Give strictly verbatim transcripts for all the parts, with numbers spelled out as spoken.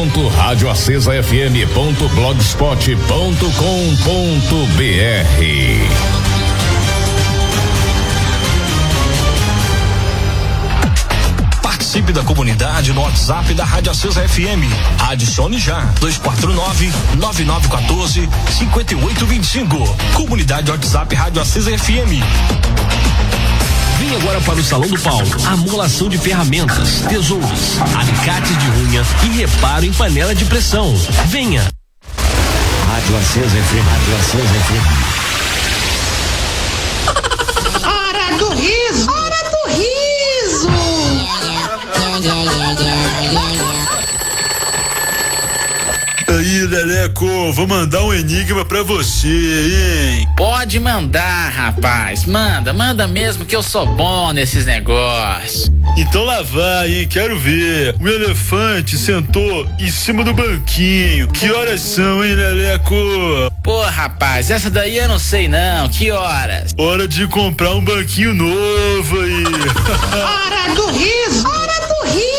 ponto rádio acesa f m ponto blogspot ponto com ponto b r. Participe da comunidade no WhatsApp da Rádio Acesa F M. Adicione já dois quatro nove, nove nove um quatro, cinco oito dois cinco. Comunidade WhatsApp Rádio Acesa F M. Vem agora para o Salão do Paulo. Amolação de ferramentas, tesouros, alicates de unha e reparo em panela de pressão. Venha. Rádio Acesa F M. Rádio Acesa F M. Hora do riso. Hora do riso. Aí, Leleco, vou mandar um enigma pra você, hein? Pode mandar, rapaz. Manda, manda mesmo que eu sou bom nesses negócios. Então lá vai, hein? Quero ver. Um elefante sentou em cima do banquinho. Que horas são, hein, Leleco? Pô, rapaz, essa daí eu não sei não. Que horas? Hora de comprar um banquinho novo aí. Hora do riso. Hora do riso.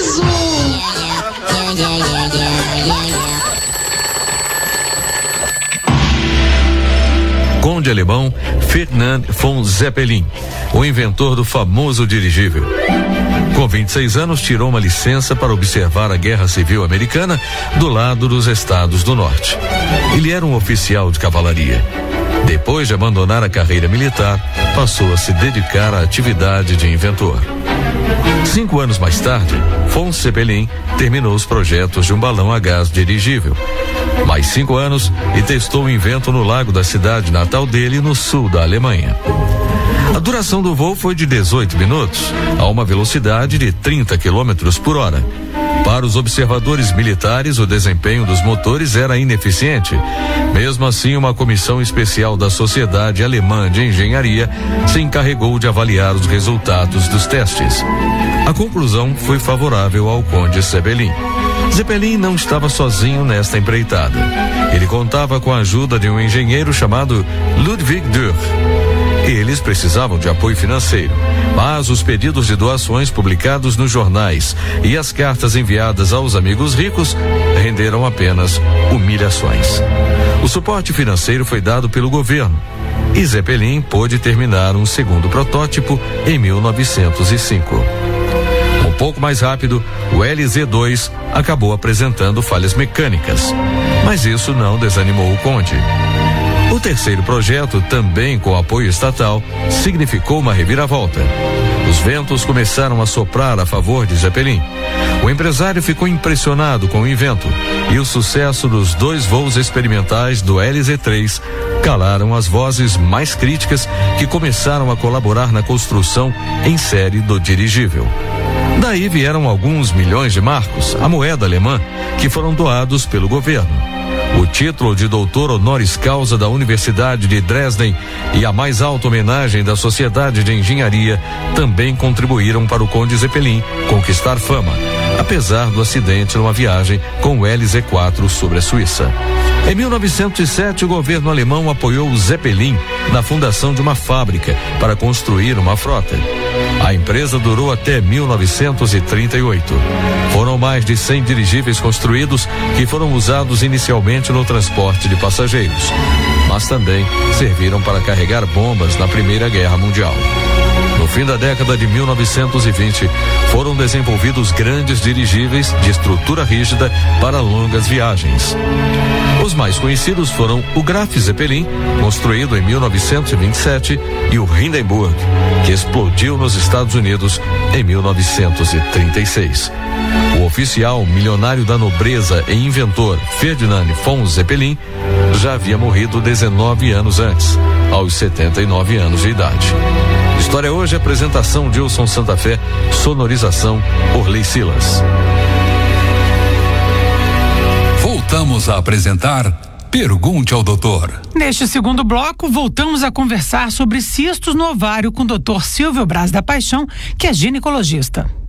Conde alemão Ferdinand von Zeppelin, o inventor do famoso dirigível. Com vinte e seis anos, tirou uma licença para observar a Guerra Civil Americana do lado dos Estados do Norte. Ele era um oficial de cavalaria. Depois de abandonar a carreira militar, passou a se dedicar à atividade de inventor. Cinco anos mais tarde, von Zeppelin terminou os projetos de um balão a gás dirigível. Mais cinco anos e testou o invento no lago da cidade natal dele, no sul da Alemanha. A duração do voo foi de dezoito minutos, a uma velocidade de trinta quilômetros por hora. Para os observadores militares, o desempenho dos motores era ineficiente. Mesmo assim, uma comissão especial da Sociedade Alemã de Engenharia se encarregou de avaliar os resultados dos testes. A conclusão foi favorável ao conde Zeppelin. Zeppelin não estava sozinho nesta empreitada. Ele contava com a ajuda de um engenheiro chamado Ludwig Dürr. Eles precisavam de apoio financeiro, mas os pedidos de doações publicados nos jornais e as cartas enviadas aos amigos ricos renderam apenas humilhações. O suporte financeiro foi dado pelo governo e Zeppelin pôde terminar um segundo protótipo em mil novecentos e cinco. Um pouco mais rápido, o L Z dois acabou apresentando falhas mecânicas, mas isso não desanimou o conde. O terceiro projeto, também com apoio estatal, significou uma reviravolta. Os ventos começaram a soprar a favor de Zeppelin. O empresário ficou impressionado com o invento e o sucesso dos dois voos experimentais do L Z três calaram as vozes mais críticas que começaram a colaborar na construção em série do dirigível. Daí vieram alguns milhões de marcos, a moeda alemã, que foram doados pelo governo. O título de doutor honoris causa da Universidade de Dresden e a mais alta homenagem da Sociedade de Engenharia também contribuíram para o conde Zeppelin conquistar fama, apesar do acidente numa viagem com o L Z quatro sobre a Suíça. Em mil novecentos e sete, o governo alemão apoiou o Zeppelin na fundação de uma fábrica para construir uma frota. A empresa durou até mil novecentos e trinta e oito. Foram mais de cem dirigíveis construídos que foram usados inicialmente no transporte de passageiros, mas também serviram para carregar bombas na Primeira Guerra Mundial. No fim da década de mil novecentos e vinte, foram desenvolvidos grandes dirigíveis de estrutura rígida para longas viagens. Os mais conhecidos foram o Graf Zeppelin, construído em mil novecentos e vinte e sete, e o Hindenburg, que explodiu nos Estados Unidos em mil novecentos e trinta e seis. O oficial milionário da nobreza e inventor Ferdinand von Zeppelin já havia morrido dezenove anos antes, aos setenta e nove anos de idade. História hoje, apresentação de Wilson Santa Fé, sonorização Orley Silas. Voltamos a apresentar Pergunte ao Doutor. Neste segundo bloco, voltamos a conversar sobre cistos no ovário com o doutor Silvio Braz da Paixão, que é ginecologista.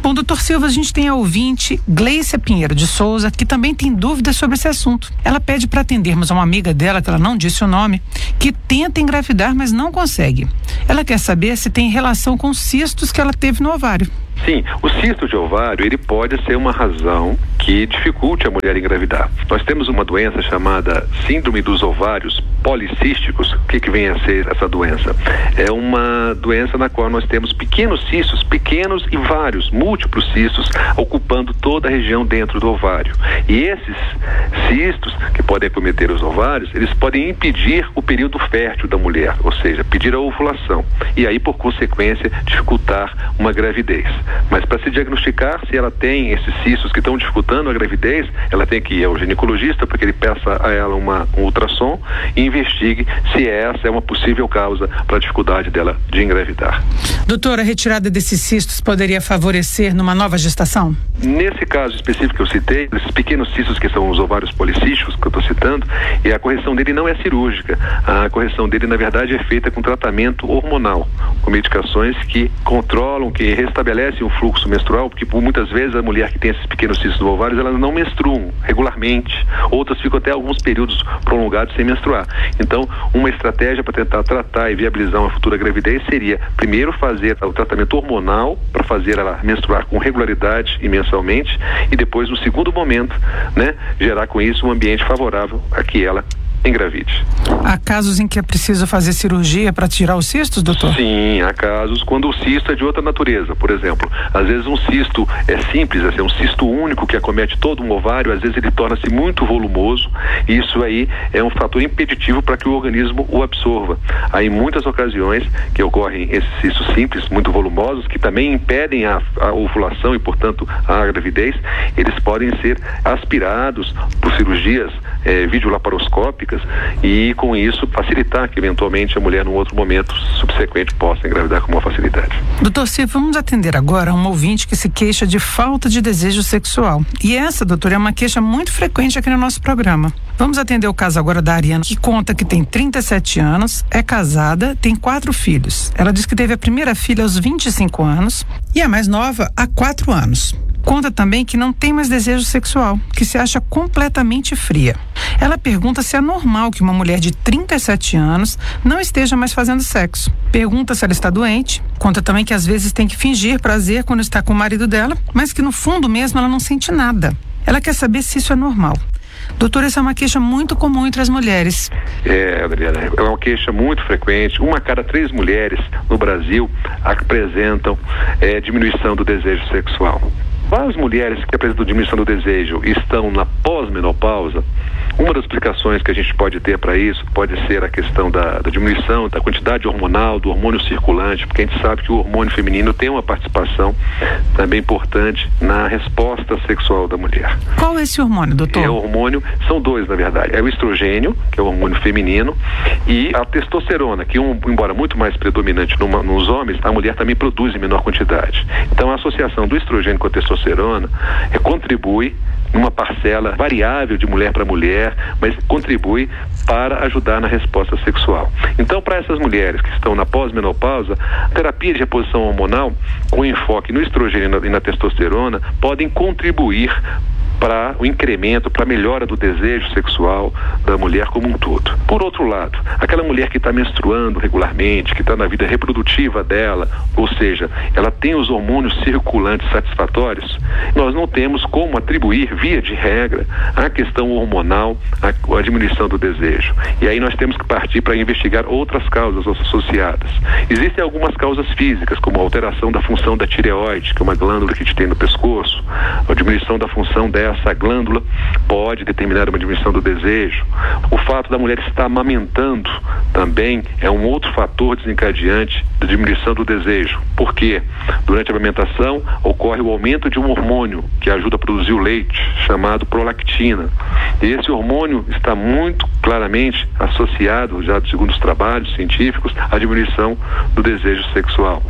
Bom, doutor Silva, a gente tem a ouvinte Gleicia Pinheiro de Souza, que também tem dúvidas sobre esse assunto. Ela pede para atendermos a uma amiga dela, que ela não disse o nome, que tenta engravidar, mas não consegue. Ela quer saber se tem relação com cistos que ela teve no ovário. Sim, o cisto de ovário, ele pode ser uma razão que dificulte a mulher engravidar. Nós temos uma doença chamada síndrome dos ovários policísticos. O que que vem a ser essa doença? É uma doença na qual nós temos pequenos cistos, pequenos e vários, múltiplos cistos, ocupando toda a região dentro do ovário. E esses cistos, que podem acometer os ovários, eles podem impedir o período fértil da mulher, ou seja, pedir a ovulação. E aí, por consequência, dificultar uma gravidez. Mas para se diagnosticar se ela tem esses cistos que estão dificultando a gravidez, ela tem que ir ao ginecologista para que ele peça a ela uma, um ultrassom e investigue se essa é uma possível causa para a dificuldade dela de engravidar. Doutora, a retirada desses cistos poderia favorecer numa nova gestação? Nesse caso específico que eu citei, esses pequenos cistos que são os ovários policísticos que eu estou citando, e a correção dele não é cirúrgica. A correção dele, na verdade, é feita com tratamento hormonal, com medicações que controlam, que restabelecem o fluxo menstrual, porque por muitas vezes a mulher que tem esses pequenos cistos no ovários, elas não menstruam regularmente, outras ficam até alguns períodos prolongados sem menstruar. Então, uma estratégia para tentar tratar e viabilizar uma futura gravidez seria, primeiro, fazer o tratamento hormonal para fazer ela menstruar com regularidade e mensalmente, e depois, no segundo momento, né, gerar com isso um ambiente favorável a que ela engravide. Há casos em que é preciso fazer cirurgia para tirar os cistos, doutor? Sim, há casos quando o cisto é de outra natureza. Por exemplo, às vezes um cisto é simples, assim, um cisto único que acomete todo um ovário, às vezes ele torna-se muito volumoso, e isso aí é um fator impeditivo para que o organismo o absorva. Há em muitas ocasiões que ocorrem esses cistos simples, muito volumosos, que também impedem a, a ovulação e, portanto, a gravidez. Eles podem ser aspirados por cirurgias eh, videolaparoscópicas e com isso facilitar que eventualmente a mulher num outro momento subsequente possa engravidar com uma facilidade. Doutor Silva, vamos atender agora um ouvinte que se queixa de falta de desejo sexual. E essa, doutor, é uma queixa muito frequente aqui no nosso programa. Vamos atender o caso agora da Ariana, que conta que tem trinta e sete anos, é casada, tem quatro filhos. Ela diz que teve a primeira filha aos vinte e cinco anos e a mais nova há quatro anos. Conta também que não tem mais desejo sexual, que se acha completamente fria. Ela pergunta se é normal que uma mulher de trinta e sete anos não esteja mais fazendo sexo. Pergunta se ela está doente. Conta também que às vezes tem que fingir prazer quando está com o marido dela, mas que no fundo mesmo ela não sente nada. Ela quer saber se isso é normal. Doutor, essa é uma queixa muito comum entre as mulheres. É, Adriana, é uma queixa muito frequente. Uma a cada três mulheres no Brasil apresentam é, diminuição do desejo sexual. As mulheres que apresentam diminuição do desejo estão na pós-menopausa. Uma das explicações que a gente pode ter para isso pode ser a questão da, da diminuição da quantidade hormonal, do hormônio circulante, porque a gente sabe que o hormônio feminino tem uma participação também importante na resposta sexual da mulher. Qual é esse hormônio, doutor? É o hormônio, são dois na verdade, é o estrogênio, que é o hormônio feminino, e a testosterona, que um, embora muito mais predominante numa, nos homens, a mulher também produz em menor quantidade. Então a associação do estrogênio com a testosterona é, contribui numa parcela variável de mulher para mulher, mas contribui para ajudar na resposta sexual. Então, para essas mulheres que estão na pós-menopausa, a terapia de reposição hormonal, com enfoque no estrogênio e na, e na testosterona, podem contribuir para o incremento, para a melhora do desejo sexual da mulher como um todo. Por outro lado, aquela mulher que está menstruando regularmente, que está na vida reprodutiva dela, ou seja, ela tem os hormônios circulantes satisfatórios, nós não temos como atribuir, via de regra, a questão hormonal, a, a diminuição do desejo. E aí nós temos que partir para investigar outras causas associadas. Existem algumas causas físicas, como a alteração da função da tireoide, que é uma glândula que a gente tem no pescoço, a diminuição da função dela. Essa glândula pode determinar uma diminuição do desejo. O fato da mulher estar amamentando também é um outro fator desencadeante da diminuição do desejo. Por quê? Durante a amamentação ocorre o aumento de um hormônio que ajuda a produzir o leite, chamado prolactina. E esse hormônio está muito claramente associado, já segundo os trabalhos científicos, à diminuição do desejo sexual.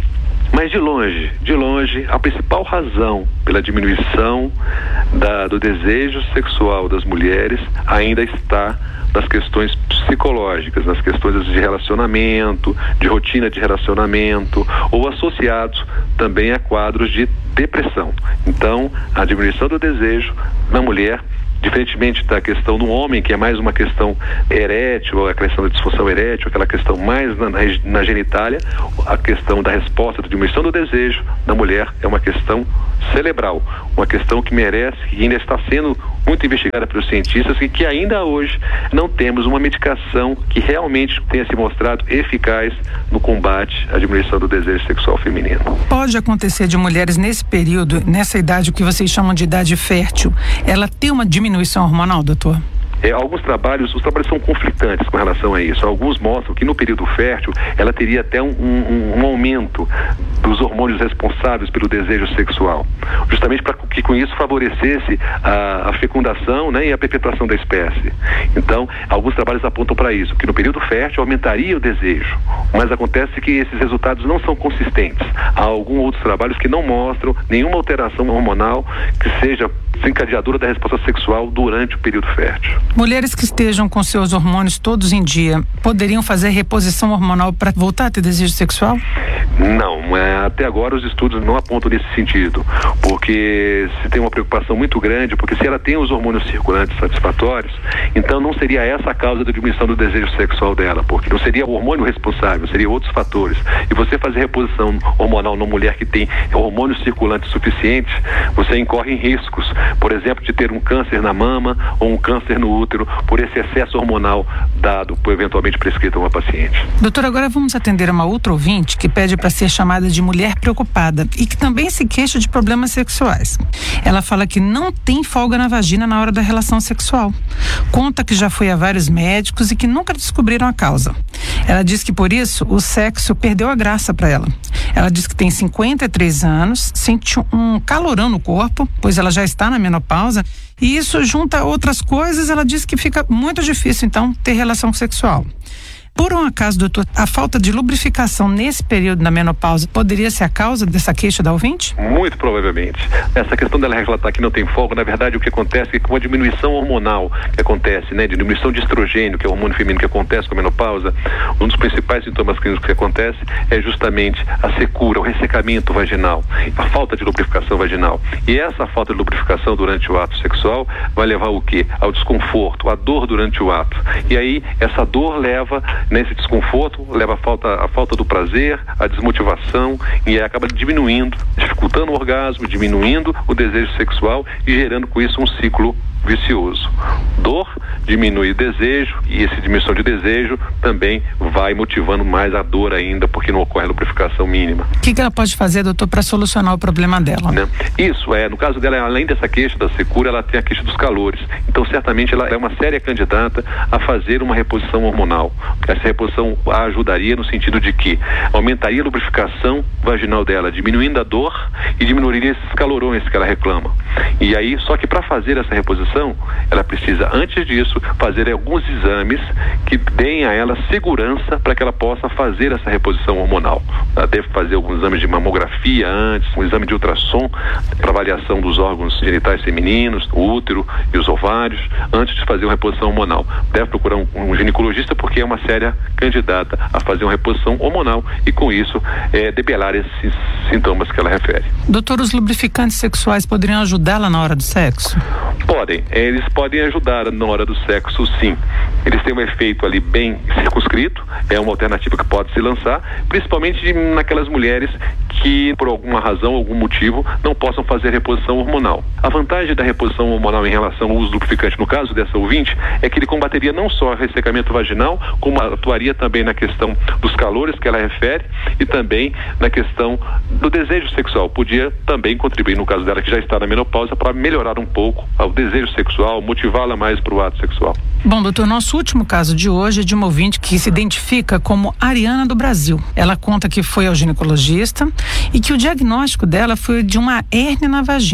Mas de longe, de longe, a principal razão pela diminuição da, do desejo sexual das mulheres ainda está nas questões psicológicas, nas questões de relacionamento, de rotina de relacionamento, ou associados também a quadros de depressão. Então, a diminuição do desejo na mulher, diferentemente da questão do homem, que é mais uma questão erétil, a questão da disfunção erétil, aquela questão mais na, na genitália, a questão da resposta, da diminuição do desejo da mulher é uma questão cerebral, uma questão que merece, que ainda está sendo muito investigada pelos cientistas e que ainda hoje não temos uma medicação que realmente tenha se mostrado eficaz no combate à diminuição do desejo sexual feminino. Pode acontecer de mulheres nesse período, nessa idade que vocês chamam de idade fértil, ela ter uma diminuição hormonal, doutor? É, alguns trabalhos, os trabalhos são conflitantes com relação a isso. Alguns mostram que no período fértil ela teria até um, um, um aumento dos hormônios responsáveis pelo desejo sexual, justamente para que com isso favorecesse a, a fecundação, né, e a perpetuação da espécie. Então, alguns trabalhos apontam para isso, que no período fértil aumentaria o desejo, mas acontece que esses resultados não são consistentes. Há alguns outros trabalhos que não mostram nenhuma alteração hormonal que seja desencadeadora da resposta sexual durante o período fértil. Mulheres que estejam com seus hormônios todos em dia poderiam fazer reposição hormonal para voltar a ter desejo sexual? Não, é, até agora os estudos não apontam nesse sentido, porque se tem uma preocupação muito grande, porque se ela tem os hormônios circulantes satisfatórios, então não seria essa a causa da diminuição do desejo sexual dela, porque não seria o hormônio responsável, seria outros fatores. E você fazer reposição hormonal numa mulher que tem hormônios circulantes suficientes, você incorre em riscos, por exemplo, de ter um câncer na mama ou um câncer no útero, por esse excesso hormonal dado, por eventualmente prescrito a uma paciente. Doutor, agora vamos atender uma outra ouvinte que pede para ser chamada de mulher preocupada e que também se queixa de problemas sexuais. Ela fala que não tem folga na vagina na hora da relação sexual. Conta que já foi a vários médicos e que nunca descobriram a causa. Ela diz que por isso o sexo perdeu a graça para ela. Ela diz que tem cinquenta e três anos, sente um calorão no corpo, pois ela já está na menopausa, e isso junta a outras coisas, ela diz que fica muito difícil então ter relação sexual. Por um acaso, doutor, a falta de lubrificação nesse período da menopausa poderia ser a causa dessa queixa da ouvinte? Muito provavelmente. Essa questão dela relatar que não tem folga, na verdade o que acontece é que com a diminuição hormonal que acontece, né, de diminuição de estrogênio, que é o hormônio feminino que acontece com a menopausa, um dos principais sintomas clínicos que acontece é justamente a secura, o ressecamento vaginal, a falta de lubrificação vaginal. E essa falta de lubrificação durante o ato sexual vai levar o quê? Ao desconforto, à dor durante o ato. E aí essa dor leva nesse desconforto, leva a falta, a falta do prazer, a desmotivação, e aí acaba diminuindo, dificultando o orgasmo, diminuindo o desejo sexual e gerando com isso um ciclo vicioso. Dor diminui o desejo, e essa diminuição de desejo também vai motivando mais a dor ainda, porque não ocorre a lubrificação mínima. O que, que ela pode fazer, doutor, para solucionar o problema dela? Né? Isso, é, no caso dela, além dessa queixa da secura, ela tem a queixa dos calores. Então, certamente, ela é uma séria candidata a fazer uma reposição hormonal. Essa reposição a ajudaria no sentido de que aumentaria a lubrificação vaginal dela, diminuindo a dor e diminuiria esses calorões que ela reclama. E aí, só que para fazer essa reposição, ela precisa, antes disso, fazer alguns exames que deem a ela segurança para que ela possa fazer essa reposição hormonal. Ela deve fazer alguns exames de mamografia antes, um exame de ultrassom para avaliação dos órgãos genitais femininos, o útero e os ovários, antes de fazer uma reposição hormonal. Deve procurar um, um ginecologista, porque é uma séria candidata a fazer uma reposição hormonal e, com isso, é, debelar esses sintomas que ela refere. Doutor, os lubrificantes sexuais poderiam ajudá-la na hora do sexo? Podem, eles podem ajudar na hora do sexo, sim. Eles têm um efeito ali bem circunscrito, é uma alternativa que pode se lançar, principalmente naquelas mulheres que, por alguma razão, algum motivo, não possam fazer reposição hormonal. A vantagem da reposição hormonal em relação ao uso do lubrificante, no caso dessa ouvinte, é que ele combateria não só o ressecamento vaginal, como atuaria também na questão dos calores que ela refere e também na questão do desejo sexual. Podia também contribuir, no caso dela que já está na menopausa, para melhorar um pouco o desejo sexual, motivá-la mais para o ato sexual. Bom, doutor, nosso último caso de hoje é de uma ouvinte que se identifica como Ariana do Brasil. Ela conta que foi ao ginecologista e que o diagnóstico dela foi de uma hérnia na vagina.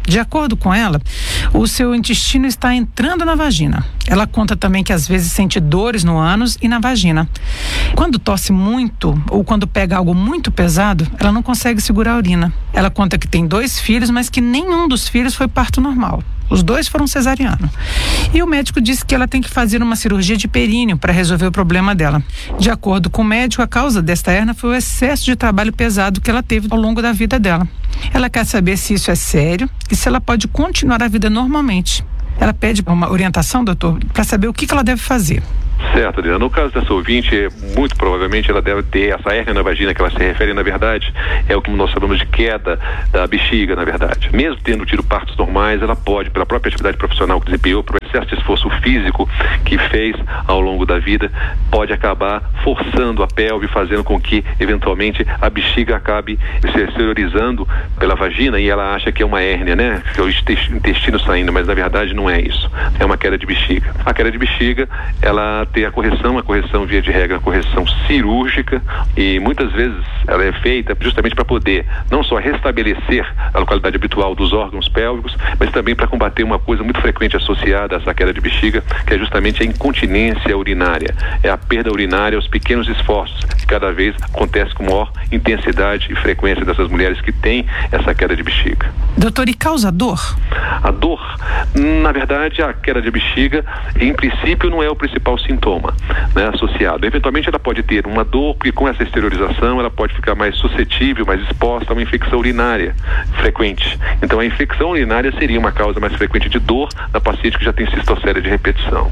De acordo com ela, o seu intestino está entrando na vagina. Ela conta também que às vezes sente dores no ânus e na vagina. Quando tosse muito ou quando pega algo muito pesado, ela não consegue segurar a urina. Ela conta que tem dois filhos, mas que nenhum dos filhos foi parto normal. Os dois foram cesariano. E o médico disse que ela tem que fazer uma cirurgia de períneo para resolver o problema dela. De acordo com o médico, a causa desta hérnia foi o excesso de trabalho pesado que ela teve ao longo da vida dela. Ela quer saber se isso é sério e se ela pode continuar a vida normalmente. Ela pede uma orientação, doutor, para saber o que, que ela deve fazer. Certo, Adriana. No caso dessa ouvinte, muito provavelmente ela deve ter essa hérnia na vagina que ela se refere, na verdade, é o que nós chamamos de queda da bexiga, na verdade. Mesmo tendo tido partos normais, ela pode, pela própria atividade profissional que desempenhou, pelo excesso de esforço físico que fez ao longo da vida, pode acabar forçando a pelve, fazendo com que, eventualmente, a bexiga acabe se exteriorizando pela vagina e ela acha que é uma hérnia, né? Que é o intestino saindo, mas na verdade não é isso. É uma queda de bexiga. A queda de bexiga, ela tem a correção, a correção via de regra, a correção cirúrgica, e muitas vezes ela é feita justamente para poder não só restabelecer a localidade habitual dos órgãos pélvicos, mas também para combater uma coisa muito frequente associada a essa queda de bexiga, que é justamente a incontinência urinária. É a perda urinária, os pequenos esforços que cada vez acontece com maior intensidade e frequência dessas mulheres que têm essa queda de bexiga. Doutor, e causa dor? A dor, na verdade, a queda de bexiga, em princípio, não é o principal sintoma, né, associado. Eventualmente ela pode ter uma dor, porque com essa exteriorização ela pode ficar mais suscetível, mais exposta a uma infecção urinária frequente. Então a infecção urinária seria uma causa mais frequente de dor na paciente que já tem cistocélia de repetição.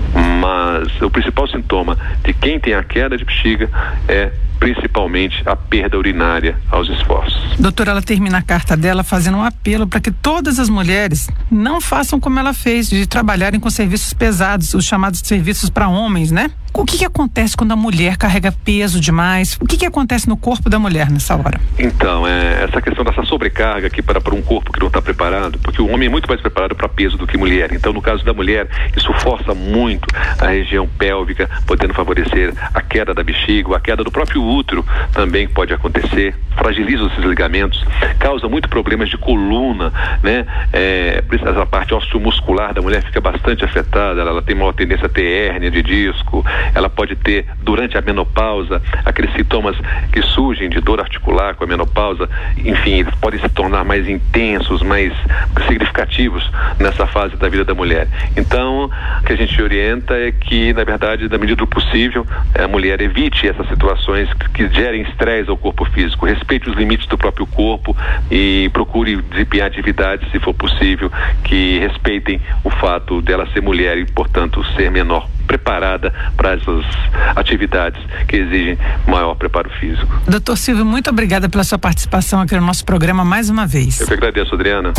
Mas o principal sintoma de quem tem a queda de bexiga é principalmente a perda urinária aos esforços. Doutora, ela termina a carta dela fazendo um apelo para que todas as mulheres não façam como ela fez, de trabalharem com serviços pesados, os chamados serviços para homens, né? O que que acontece quando a mulher carrega peso demais? O que que acontece no corpo da mulher nessa hora? Então, é, essa questão dessa sobrecarga aqui para, para um corpo que não está preparado, porque o homem é muito mais preparado para peso do que mulher. Então, no caso da mulher, isso força muito a região pélvica, podendo favorecer a queda da bexiga, a queda do próprio útero também pode acontecer, fragiliza esses ligamentos, causa muito problemas de coluna, né? É, essa parte osteomuscular da mulher fica bastante afetada, ela, ela tem maior tendência a ter hérnia de disco, ela pode ter, durante a menopausa, aqueles sintomas que surgem de dor articular com a menopausa, enfim, eles podem se tornar mais intensos, mais significativos nessa fase da vida da mulher. Então, o que a gente orienta é que, na verdade, na medida do possível, a mulher evite essas situações que gerem estresse ao corpo físico, respeite os limites do próprio corpo e procure desempenhar atividades, se for possível, que respeitem o fato dela ser mulher e, portanto, ser menor preparada para essas atividades que exigem maior preparo físico. Doutor Silvio, muito obrigada pela sua participação aqui no nosso programa mais uma vez. Eu que agradeço, Adriana.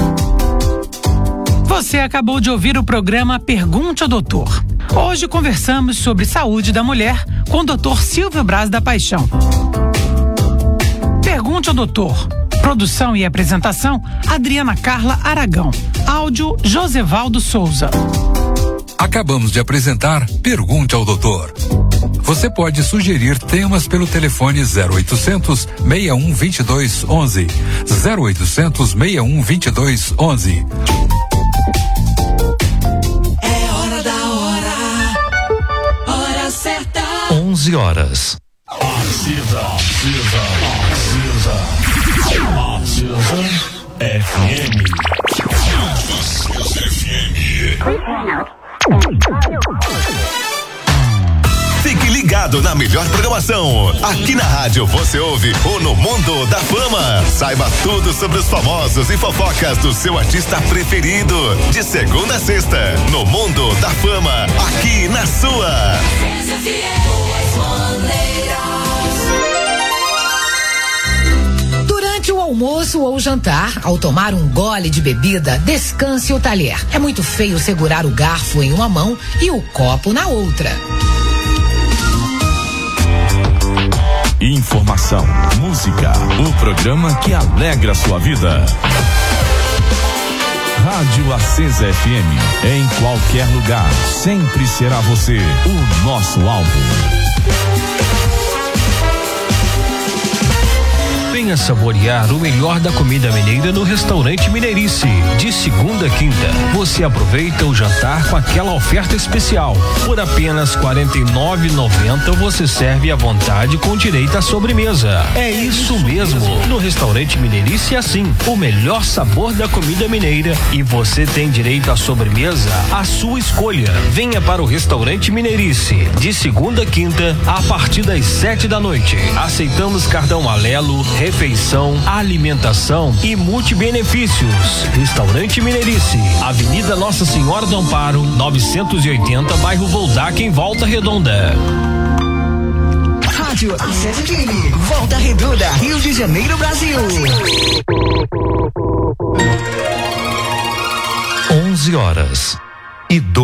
Você acabou de ouvir o programa Pergunte ao Doutor. Hoje conversamos sobre saúde da mulher com o doutor Silvio Braz da Paixão. Pergunte ao Doutor. Produção e apresentação, Adriana Carla Aragão. Áudio, Josevaldo Souza. Acabamos de apresentar Pergunte ao Doutor. Você pode sugerir temas pelo telefone zero oitocentos, seis um dois dois, onze. zero oitocentos, seis um dois dois, onze. É hora da hora. Hora certa. onze horas. Precisa, precisa, precisa. Precisa F M. Precisa F M. Fique ligado na melhor programação. Aqui na rádio você ouve o No Mundo da Fama. Saiba tudo sobre os famosos e fofocas do seu artista preferido. De segunda a sexta, No Mundo da Fama, aqui na sua. Durante o almoço ou jantar, ao tomar um gole de bebida, descanse o talher. É muito feio segurar o garfo em uma mão e o copo na outra. Informação, música, o programa que alegra sua vida. Rádio Acesa F M, em qualquer lugar, sempre será você o nosso alvo. Venha saborear o melhor da comida mineira no restaurante Mineirice. De segunda a quinta, você aproveita o jantar com aquela oferta especial. Por apenas quarenta e nove reais e noventa centavos você serve à vontade com direito à sobremesa. É isso mesmo. No restaurante Mineirice é assim, o melhor sabor da comida mineira e você tem direito à sobremesa à sua escolha. Venha para o restaurante Mineirice de segunda a quinta a partir das sete da noite. Aceitamos cartão Alelo, refeição, alimentação e multibenefícios. Restaurante Mineirice, Avenida Nossa Senhora do Amparo, novecentos e oitenta, bairro Voldac, em Volta Redonda. Rádio Acesa F M, Volta Redonda, Rio de Janeiro, Brasil. onze horas e doze